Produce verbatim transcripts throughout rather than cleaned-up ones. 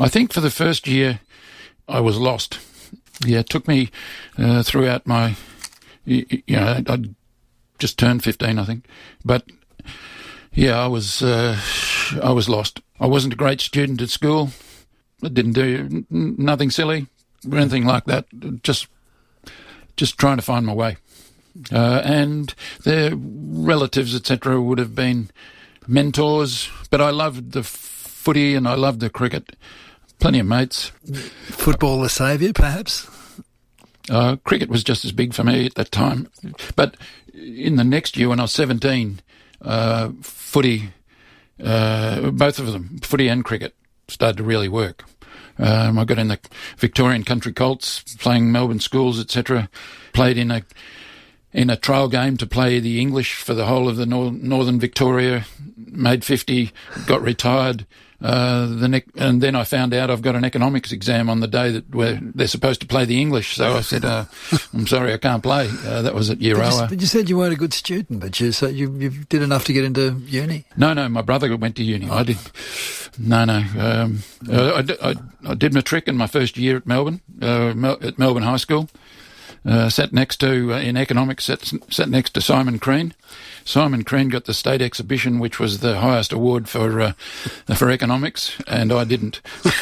I think for the first year I was lost. Yeah, it took me uh, throughout my, you, you know, I'd just turned fifteen, I think. But, yeah, I was, uh, I was lost. I wasn't a great student at school. I didn't do n- nothing silly or anything like that. Just, just trying to find my way. Uh, and their relatives, et cetera, would have been mentors. But I loved the footy and I loved the cricket. Plenty of mates. Football the saviour, perhaps? Uh, cricket was just as big for me at that time. But in the next year, when I was seventeen, uh, footy, uh, both of them, footy and cricket, started to really work. Um, I got in the Victorian Country Colts, playing Melbourne schools, et cetera. Played in a in a trial game to play the English for the whole of the nor- northern Victoria. Made fifty, got retired. Uh, the ne- and then I found out I've got an economics exam on the day that where they're supposed to play the English. So I said, uh, "I'm sorry, I can't play." Uh, that was at year but, you, hour. but you said you weren't a good student, but you so you you did enough to get into uni. No, no, my brother went to uni. I did. No, no. Um, uh, I, I, I did matric in my first year at Melbourne, uh, Mel- at Melbourne High School. Uh, sat next to, uh, in economics, sat, sat next to Simon Crean. Simon Crean got the state exhibition, which was the highest award for uh, for economics, and I didn't.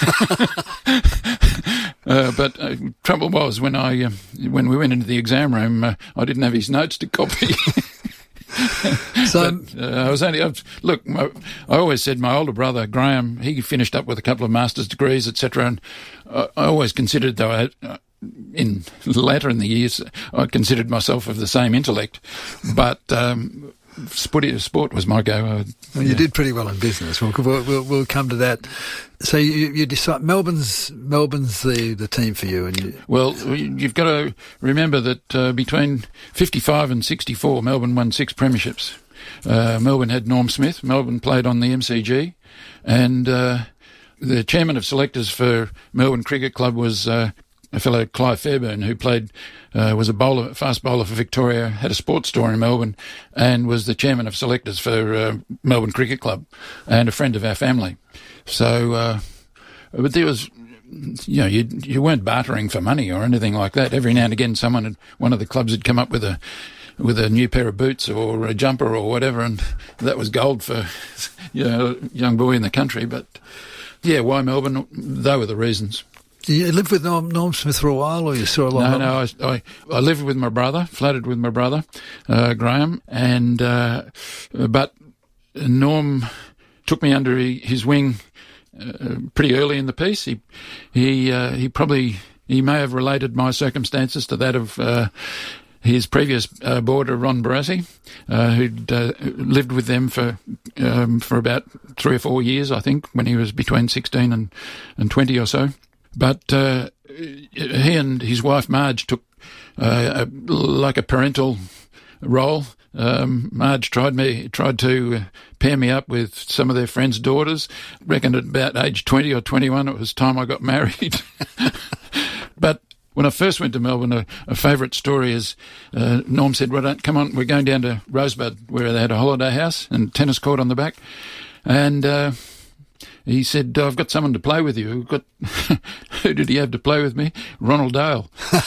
uh, but uh, trouble was, when I uh, when we went into the exam room, uh, I didn't have his notes to copy. So but, uh, I was only I was, look. My, I always said my older brother Graham, he finished up with a couple of master's degrees, et cetera. And I, I always considered, though, I, uh, in later in the years, I considered myself of the same intellect, but um, sport, sport was my go. I, well, you yeah. did pretty well in business. We'll, we'll, we'll come to that. So you, you decide Melbourne's Melbourne's the, the team for you, and you... well, you've got to remember that uh, between fifty-five and sixty-four, Melbourne won six premierships. Uh, Melbourne had Norm Smith. Melbourne played on the M C G, and uh, the chairman of selectors for Melbourne Cricket Club was uh, a fellow Clive Fairbairn, who played uh, was a bowler, fast bowler for Victoria, had a sports store in Melbourne, and was the chairman of selectors for uh, Melbourne Cricket Club, and a friend of our family. So, uh, but there was, you know, you you weren't bartering for money or anything like that. Every now and again, someone had, one of the clubs had come up with a with a new pair of boots or a jumper or whatever, and that was gold for, you know, a young boy in the country. But yeah, why Melbourne? They were the reasons. Did you live with Norm, Norm Smith for a while, or you saw a lot? No, no. I, I I lived with my brother, flattered with my brother, uh, Graham, and uh, but Norm took me under his wing uh, pretty early in the piece. He he uh, he probably he may have related my circumstances to that of uh, his previous uh, boarder, Ron Barassi, uh, who'd uh, lived with them for um, for about three or four years, I think, when he was between sixteen and, and twenty or so. But uh, he and his wife Marge took uh, a, like a parental role. Um, Marge tried me tried to uh, pair me up with some of their friends' daughters. Reckoned at about age twenty or twenty-one, it was time I got married. But when I first went to Melbourne, a, a favourite story is uh, Norm said, "Well, don't come on, we're going down to Rosebud, where they had a holiday house and tennis court on the back," and uh, he said, "I've got someone to play with you." I've got who did he have to play with me? Ronald Dale.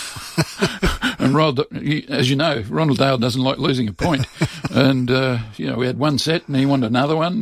And Ronald, as you know, Ronald Dale doesn't like losing a point. And, uh, you know, we had one set and he wanted another one.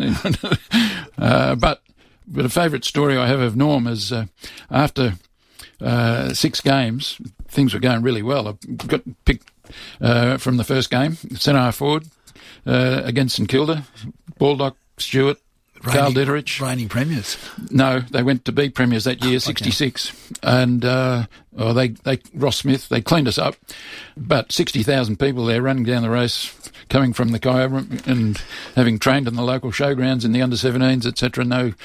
uh, but but a favourite story I have of Norm is uh, after uh, six games, things were going really well. I got picked uh, from the first game, centre forward uh, against St Kilda, Baldock, Stewart, Carl Ditterich. Reigning premiers. No, they went to be premiers that year, sixty-six. Okay. And uh, oh, they, they Ross Smith, they cleaned us up. But sixty thousand people there running down the race, coming from the Kyowa and having trained in the local showgrounds in the under seventeens, et cetera. No,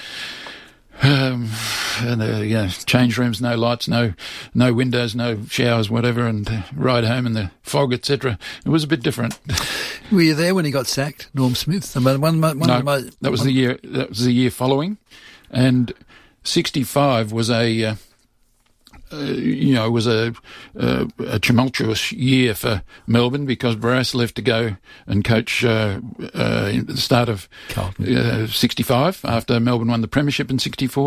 um, and, uh, yeah, change rooms, no lights, no no windows, no showers, whatever, and uh, ride home in the fog, et cetera. It was a bit different. Were you there when he got sacked, Norm Smith? One, one, one no, of my, that was one, the year. That was the year following, and sixty-five was a, uh, uh, you know, was a, uh, a tumultuous year for Melbourne because Barras left to go and coach uh, uh, at the start of uh, sixty-five after Melbourne won the premiership in sixty-four.